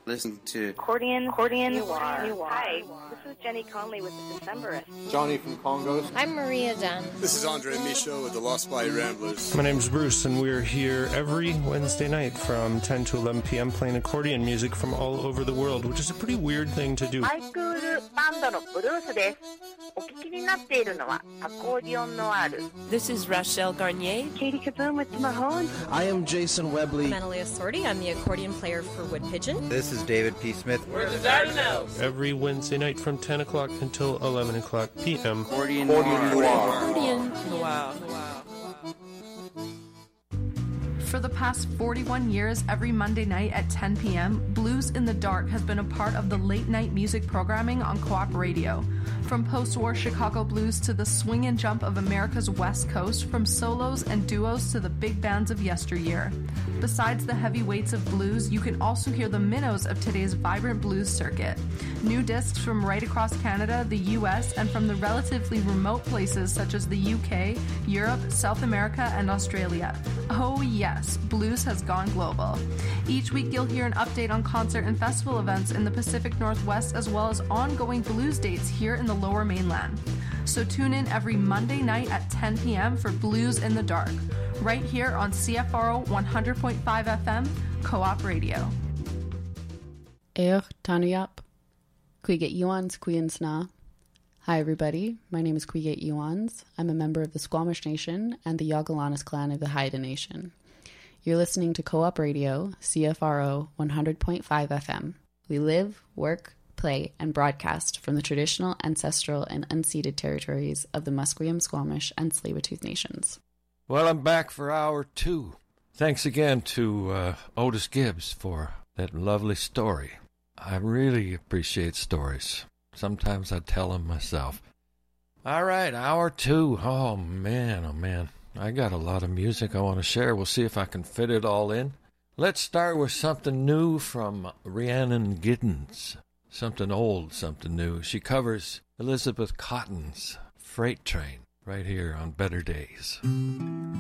Listen to Accordion Noir. Hi, this is Jenny Conley with the Decemberists. Johnny from Congos. I'm Maria Dunn. This is Andre Michaud with the Lost Valley Ramblers. My name's Bruce, and we're here every Wednesday night from 10 to 11 p.m. playing accordion music from all over the world, which is a pretty weird thing to do. ハイクールバンドのブルースです。お聞きになっているのはアコーディオンノワール。 This is Rachelle Garnier. Katie Kaboom with Mahone. I am Jason Webley. I'm Analia Sordi. I'm the accordion player for Wood Pigeon. This is David P. Smith. We're the Dardanelles. Every Wednesday night from 10 o'clock until 11 o'clock p.m. Accordion Noir. Accordion. Wow. For the past 41 years, every Monday night at 10 p.m., Blues in the Dark has been a part of the late-night music programming on Co-op Radio. From post-war Chicago blues to the swing and jump of America's West Coast, from solos and duos to the big bands of yesteryear. Besides the heavyweights of blues, you can also hear the minnows of today's vibrant blues circuit. New discs from right across Canada, the U.S., and from the relatively remote places such as the U.K., Europe, South America, and Australia. Oh yes, blues has gone global. Each week you'll hear an update on concert and festival events in the Pacific Northwest as well as ongoing blues dates here in the Lower Mainland. So tune in every Monday night at 10 p.m. for Blues in the Dark, right here on CFRO 100.5 FM, Co-op Radio. Eoch Tanuyap, Quiget Yuans Quiansna. Hi everybody, my name is Quiget Yuans. I'm a member of the Squamish Nation and the Yagalanas clan of the Haida Nation. You're listening to Co-op Radio, CFRO 100.5 FM. We live, work, play, and broadcast from the traditional, ancestral, and unceded territories of the Musqueam, Squamish, and Tsleil-Waututh nations. Well, I'm back for hour 2. Thanks again to Otis Gibbs for that lovely story. I really appreciate stories. Sometimes I tell them myself. All right, hour 2. Oh, man. I got a lot of music I want to share. We'll see if I can fit it all in. Let's start with something new from Rhiannon Giddens. Something old, something new. She covers Elizabeth Cotton's Freight Train right here on Better Days.